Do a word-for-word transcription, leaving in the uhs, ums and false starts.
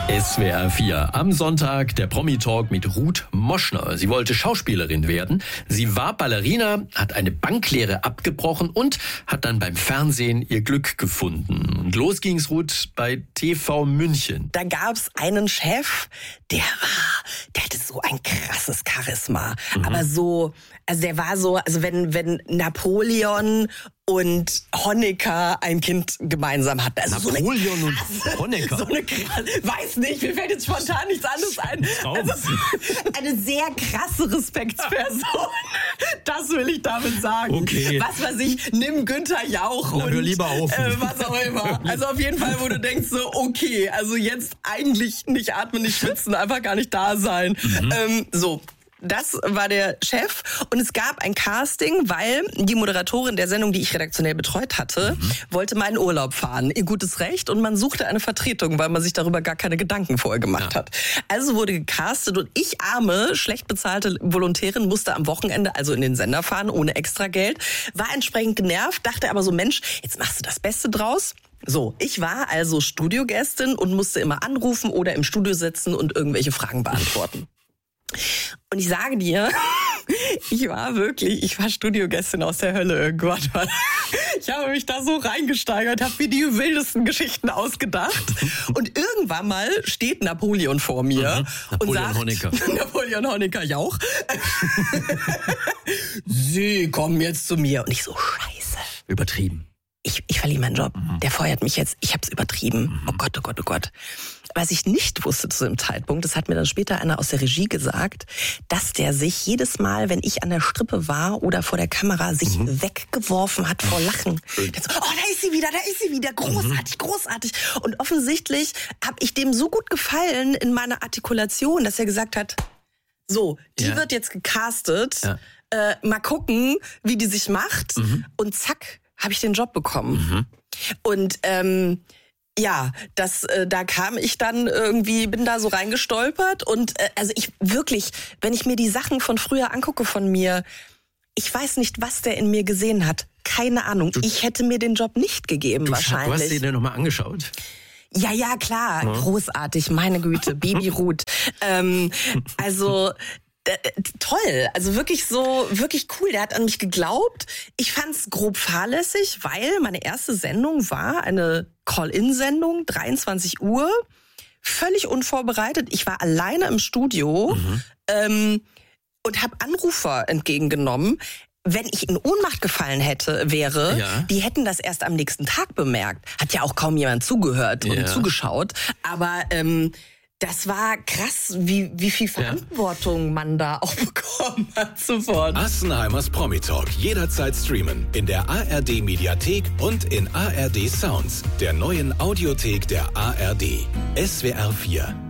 S W R vier. Am Sonntag der Promi-Talk mit Ruth Moschner. Sie wollte Schauspielerin werden. Sie war Ballerina, hat eine Banklehre abgebrochen und hat dann beim Fernsehen ihr Glück gefunden. Und los ging's, Ruth, bei T V München. Da gab's einen Chef, der war, der hatte so ein krasses Charisma. Mhm. Aber so, also der war so, also wenn, wenn Napoleon und Honecker ein Kind gemeinsam hatten. Also Napoleon so und Honecker? So eine krasse, weiß nicht, mir fällt jetzt spontan nichts anderes ein. Also eine sehr krasse Respektsperson. Das will ich damit sagen. Okay. Was weiß ich, nimm Günther Jauch Na, und hör lieber auf. Äh, was auch immer. Also auf jeden Fall, wo du denkst so, okay, also jetzt eigentlich nicht atmen, nicht schwitzen, einfach gar nicht da sein. Mhm. Ähm, so. Das war der Chef und es gab ein Casting, weil die Moderatorin der Sendung, die ich redaktionell betreut hatte, mhm. wollte mal in Urlaub fahren. Ihr gutes Recht und man suchte eine Vertretung, weil man sich darüber gar keine Gedanken vorher gemacht ja. hat. Also wurde gecastet und ich, arme, schlecht bezahlte Volontärin, musste am Wochenende also in den Sender fahren, ohne extra Geld, war entsprechend genervt, dachte aber so, Mensch, jetzt machst du das Beste draus. So, ich war also Studiogästin und musste immer anrufen oder im Studio sitzen und irgendwelche Fragen beantworten. Und ich sage dir, ich war wirklich, ich war Studiogästin aus der Hölle irgendwann. Ich habe mich da so reingesteigert, habe mir die wildesten Geschichten ausgedacht. Und irgendwann mal steht Napoleon vor mir mhm. und Napoleon sagt, Honecker. Napoleon Honecker Jauch, Sie kommen jetzt zu mir. Und ich so, scheiße. Übertrieben. Ich, ich verliere meinen Job. Mhm. Der feuert mich jetzt. Ich hab's übertrieben. Mhm. Oh Gott, oh Gott, oh Gott. Was ich nicht wusste zu dem Zeitpunkt, das hat mir dann später einer aus der Regie gesagt, dass der sich jedes Mal, wenn ich an der Strippe war oder vor der Kamera, sich mhm. weggeworfen hat vor Lachen. So, oh, da ist sie wieder, da ist sie wieder. Großartig, mhm. großartig. Und offensichtlich habe ich dem so gut gefallen in meiner Artikulation, dass er gesagt hat, so, die ja. wird jetzt gecastet. Ja. Äh, mal gucken, wie die sich macht. Mhm. Und zack, habe ich den Job bekommen. Mhm. Und ähm, ja, das, äh, da kam ich dann irgendwie, bin da so reingestolpert und äh, also ich wirklich, wenn ich mir die Sachen von früher angucke von mir, ich weiß nicht, was der in mir gesehen hat. Keine Ahnung. Du, ich hätte mir den Job nicht gegeben, du, wahrscheinlich. Du hast den ja nochmal angeschaut? Ja, ja, klar. Ja. Großartig, meine Güte. Baby Ruth. ähm, also... Toll, also wirklich so, wirklich cool. Der hat an mich geglaubt. Ich fand's grob fahrlässig, weil meine erste Sendung war eine Call-In-Sendung, dreiundzwanzig Uhr, völlig unvorbereitet. Ich war alleine im Studio mhm. ähm, und habe Anrufer entgegengenommen. Wenn ich in Ohnmacht gefallen hätte, wäre, ja. die hätten das erst am nächsten Tag bemerkt. Hat ja auch kaum jemand zugehört ja. und zugeschaut. Aber ähm, das war krass, wie, wie viel Verantwortung ja. man da auch bekommen hat sofort. Assenheimers Promi-Talk jederzeit streamen in der A R D-Mediathek und in A R D Sounds, der neuen Audiothek der A R D. S W R vier.